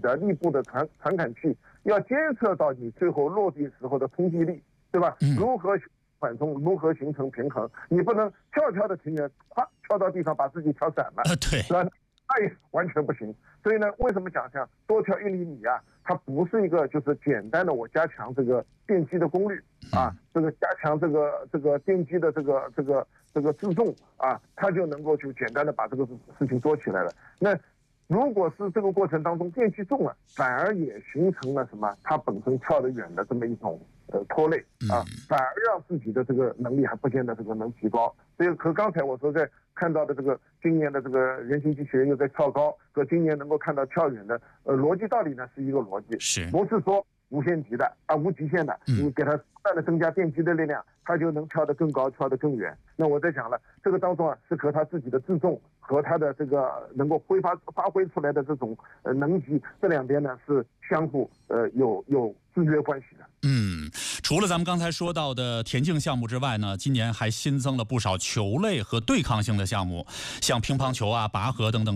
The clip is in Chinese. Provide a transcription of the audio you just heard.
的力部的传感器要监测到你最后落地时候的冲击力，对吧？如何缓冲，如何形成平衡？你不能跳的情缘，啪跳到地上把自己跳散了， 对， 是吧？那也完全不行。所以呢，为什么讲像多跳1厘米啊？它不是一个就是简单的我加强这个电机的功率啊，这个加强这个电机的这个自重啊，它就能够就简单的把这个事情做起来了。那如果是这个过程当中电机重了，反而也形成了什么？它本身跳得远的这么一种拖累啊，反而让自己的这个能力还不见得这个能提高。所以和刚才我说在看到的这个今年的这个人形机器人又在跳高，和今年能够看到跳远的逻辑道理呢是一个逻辑，不是说无限极的啊，无极限的，你给它不断的增加电机的力量，它就能跳得更高，跳得更远。那我在想了，这个当中啊是和他自己的自重和他的这个能够发挥出来的这种能级，这两边呢是相互有制约关系的。 除了咱们刚才说到的田径项目之外呢，今年还新增了不少球类和对抗性的项目，像乒乓球啊、拔河等等。